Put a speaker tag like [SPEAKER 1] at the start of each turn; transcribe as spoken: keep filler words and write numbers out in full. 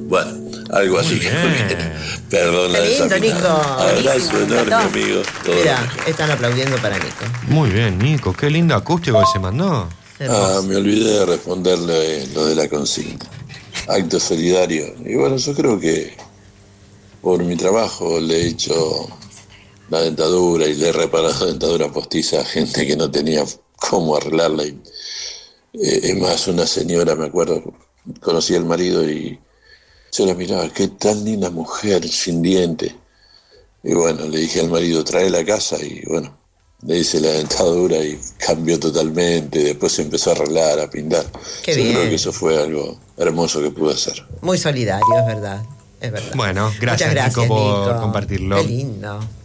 [SPEAKER 1] Bueno, algo así. Perdón la
[SPEAKER 2] Qué lindo,
[SPEAKER 1] desafinada.
[SPEAKER 2] Nico.
[SPEAKER 1] Abrazo
[SPEAKER 2] Buenísimo,
[SPEAKER 1] enorme,
[SPEAKER 2] me
[SPEAKER 1] amigo. Todo
[SPEAKER 2] Mira,
[SPEAKER 1] lo mejor.
[SPEAKER 2] están aplaudiendo para Nico.
[SPEAKER 3] Muy bien, Nico. Qué lindo acústico que se mandó.
[SPEAKER 1] Ah, me olvidé de responderle lo de la consigna. Acto solidario. Y bueno, yo creo que por mi trabajo le he hecho la dentadura y le he reparado dentadura postiza a gente que no tenía cómo arreglarla. Y, eh, es más, una señora, me acuerdo, conocí al marido y yo la miraba, qué tan linda mujer, sin diente. Y bueno, le dije al marido, trae la casa y bueno, le hice la dentadura y cambió totalmente. Después se empezó a arreglar, a pintar.
[SPEAKER 2] Qué
[SPEAKER 1] Yo
[SPEAKER 2] bien.
[SPEAKER 1] creo que eso fue algo hermoso que pude hacer.
[SPEAKER 2] Muy solidario, es verdad. Es verdad.
[SPEAKER 3] Bueno, gracias,
[SPEAKER 2] Muchas gracias,
[SPEAKER 3] Nico, por
[SPEAKER 2] Nico.
[SPEAKER 3] compartirlo.
[SPEAKER 2] Qué lindo.